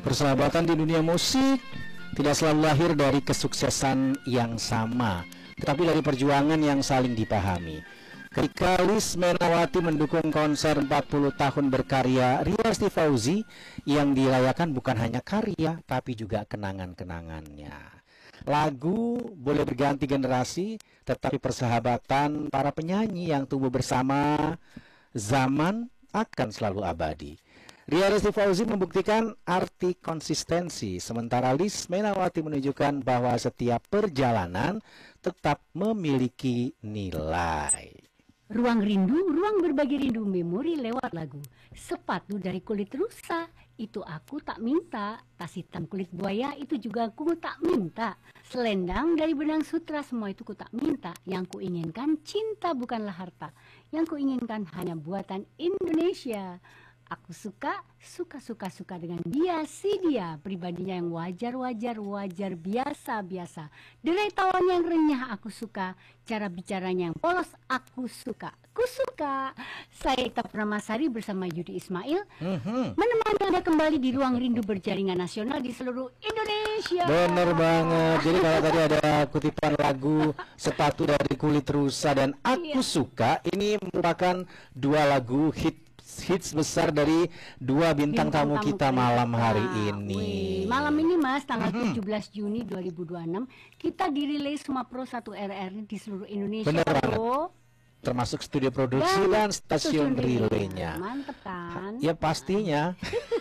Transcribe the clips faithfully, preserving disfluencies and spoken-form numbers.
Persahabatan di dunia musik tidak selalu lahir dari kesuksesan yang sama, tetapi dari perjuangan yang saling dipahami. Ketika Liz Menawati mendukung konser empat puluh tahun berkarya Ria Esti Fauzi, yang dirayakan bukan hanya karya, tapi juga kenangan-kenangannya. Lagu boleh berganti generasi, tetapi persahabatan para penyanyi yang tumbuh bersama zaman akan selalu abadi. Ria Esti Fauzi membuktikan arti konsistensi, sementara Liz Menawati menunjukkan bahwa setiap perjalanan tetap memiliki nilai. Ruang rindu, ruang berbagi rindu memori lewat lagu. Sepatu dari kulit rusa, itu aku tak minta. Tas hitam kulit buaya, itu juga aku tak minta. Selendang dari benang sutra, semua itu ku tak minta. Yang ku inginkan cinta bukanlah harta. Yang ku inginkan hanya buatan Indonesia. Aku suka, suka-suka-suka dengan dia, si dia. Pribadinya yang wajar-wajar, wajar, biasa-biasa. Derai tawanya yang renyah aku suka. Cara bicaranya yang polos aku suka. Ku suka. Saya Ita Purnamasari bersama Yudi Ismail mm-hmm. menemani Anda kembali di Ruang Rindu Berjaringan Nasional di seluruh Indonesia. Bener banget. Jadi kalau tadi ada kutipan lagu Sepatu dari Kulit Rusa dan Aku iya. Suka, ini merupakan dua lagu hit hits besar dari dua bintang, bintang tamu, tamu kita malam hari ini. Wih, malam ini Mas, tanggal mm-hmm. tujuh belas Juni dua ribu dua puluh enam kita dirilis semua Pro satu R R di seluruh Indonesia. Bener banget. Termasuk studio produksi dan, dan stasiun relaynya. Mantep kan? Ya pastinya.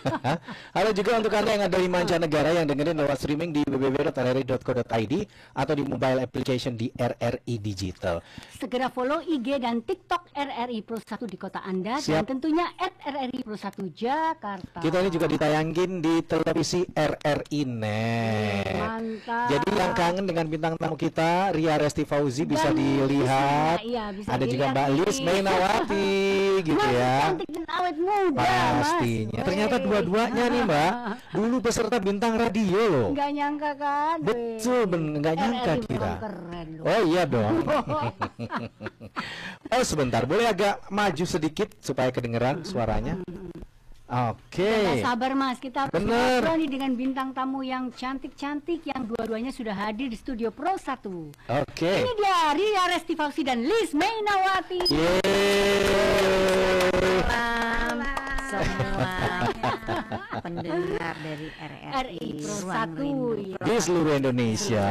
Halo juga untuk Anda yang ada di mancanegara yang dengerin lewat streaming di w w w dot r r i dot co dot i d atau di mobile application di R R I Digital. Segera follow I G dan TikTok R R I Pro satu di kota Anda. Siap. Dan tentunya at R R I Pro satu Jakarta. Kita ini juga ditayangin di televisi R R I Net. Mantap. Jadi yang kangen dengan bintang tamu kita Ria Esti Fauzi bisa dan dilihat. Bisa, iya, bisa ada juga Mbak Liz Menawati gitu Mas, ya. Cantik dan awet muda. Pastinya. Mas. Ternyata dua-duanya nih Mbak dulu peserta bintang radio loh. Nggak nyangka kan? Betul, ben nggak nyangka kita. Keren loh. Oh iya dong. Oh sebentar, boleh agak maju sedikit supaya kedengeran suaranya. Oke. Okay. Sabar Mas, kita harus ngobrol nih dengan bintang tamu yang cantik-cantik yang dua-duanya sudah hadir di studio Pro satu. Oke. Okay. Ini dia Ria Esti Fauzi dan Liz Menawati. Yeay. Semua pendengar dari R R I Pro satu di seluruh Indonesia.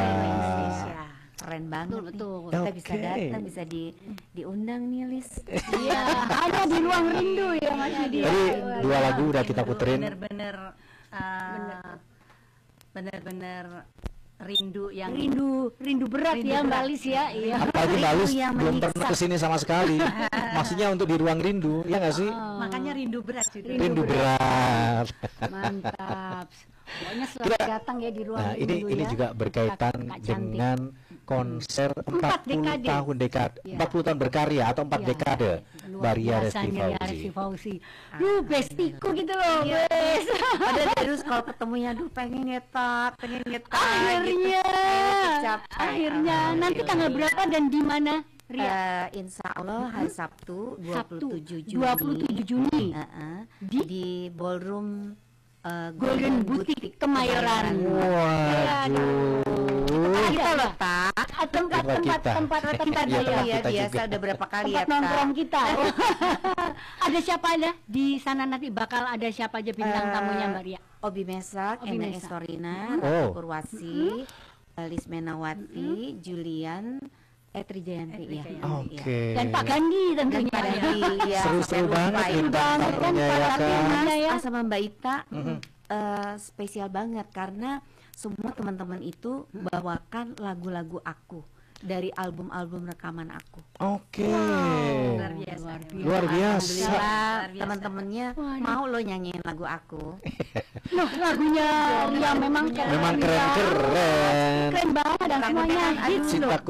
Keren banget, betul, betul. Kita okay. bisa datang, bisa di diundang nih Liz. Iya, ada di Ruang Rindu ya Mas Yudi. Jadi dua lagu udah kita puterin. Bener-bener, uh, bener-bener rindu yang rindu, rindu berat rindu ya Mbak Liz ya. Iya. Apalagi Mbak Liz belum pernah kesini sama sekali. Maksudnya untuk di Ruang Rindu, ya nggak sih? Oh. Makanya rindu berat juga. Rindu, rindu berat. berat. Mantap. Pokoknya selalu datang ya di Ruang nah, Rindu. Ini ini ya. juga berkaitan Kak, Kak dengan konser empat puluh tahun dekade, ya. empat puluh tahun berkarya atau empat ya, dekade Mbak Ria Esti Fauzi. Duh, bestiku gitu loh, ya. Bes. Padahal terus kalau ketemunya, duh pengen nyetak, pengen nyetak. Akhirnya, gitu. akhirnya nanti tanggal berapa dan di mana? Uh, insya Allah hari Sabtu dua puluh tujuh Juni, dua puluh tujuh Juni. Uh -uh, di? di ballroom uh, Golden Boutique Kemayoran. Waduh. Kita letak tempat tempat tempat tempat ya, ya biasa udah berapa kali ya nongkrong kita. Ada siapa ada di sana nanti bakal ada siapa aja bintang uh, tamunya Mbak Ria? Obi Mesak, Ena Estorina, oh. Purwasi, mm-hmm. Liz Menawati, mm-hmm. Julian, Etri Jayanti ya. Oke. Okay. Dan Pak Gandhi tentunya. Pak Gandhi ya. Seru-seru banget bintang tamunya ya kan. Sama Mbak Ita mm-hmm. uh, spesial banget karena semua teman-teman itu bawakan lagu-lagu aku dari album-album rekaman aku. Oke. Okay. Wow, luar biasa. Luar biasa. Luar biasa. Teman-temannya mau lo nyanyiin lagu aku. Loh, lagunya ya memang memang keren-keren. Keren banget dan semuanya hits loh.